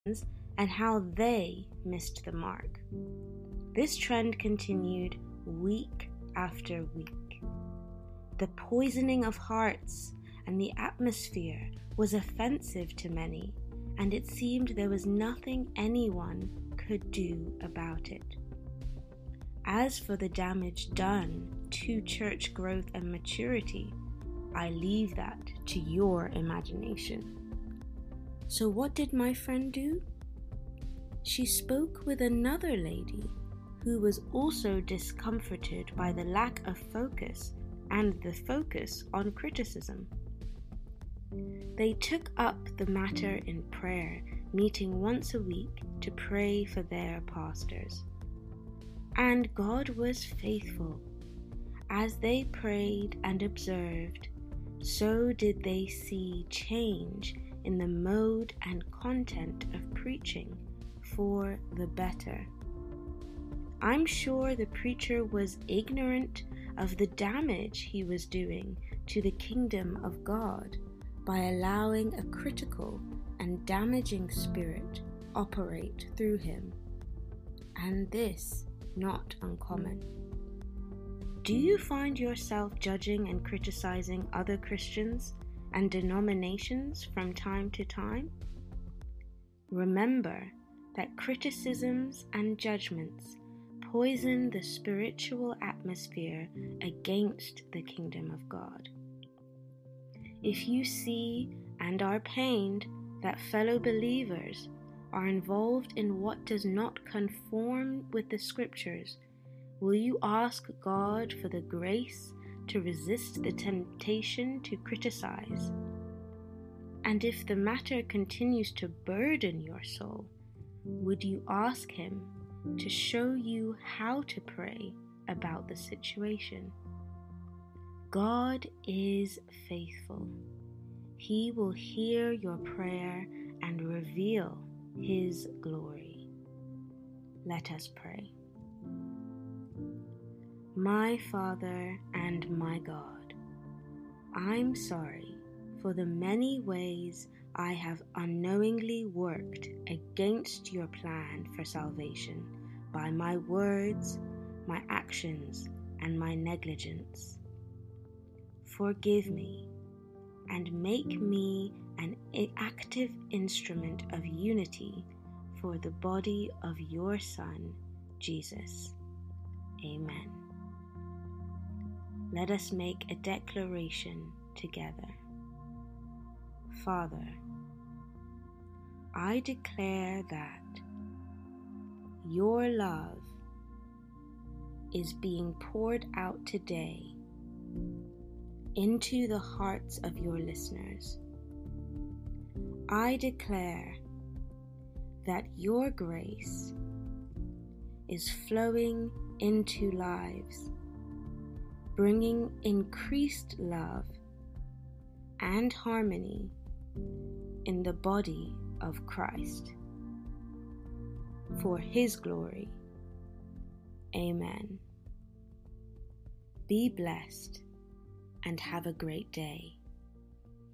and how they missed the mark. This trend continued week after week. The poisoning of hearts and the atmosphere was offensive to many, and it seemed there was nothing anyone could do about it. As for the damage done to church growth and maturity, I leave that to your imagination. So what did my friend do? She spoke with another lady who was also discomforted by the lack of focus and the focus on criticism. They took up the matter in prayer, meeting once a week to pray for their pastors. And God was faithful. As they prayed and observed, so did they see change in the mode and content of preaching for the better. I'm sure the preacher was ignorant of the damage he was doing to the kingdom of God by allowing a critical and damaging spirit operate through him, and this not uncommon. Do you find yourself judging and criticizing other Christians and denominations from time to time? Remember that criticisms and judgments poison the spiritual atmosphere against the kingdom of God. If you see and are pained that fellow believers are involved in what does not conform with the scriptures, will you ask God for the grace to resist the temptation to criticize? And if the matter continues to burden your soul, would you ask Him to show you how to pray about the situation? God is faithful. He will hear your prayer and reveal His glory. Let us pray. My Father and my God, I'm sorry for the many ways I have unknowingly worked against your plan for salvation by my words, my actions, and my negligence. Forgive me and make me an active instrument of unity for the body of your Son, Jesus. Amen. Let us make a declaration together. Father, I declare that your love is being poured out today into the hearts of your listeners. I declare that your grace is flowing into lives, bringing increased love and harmony in the body of Christ. For His glory. Amen. Be blessed and have a great day.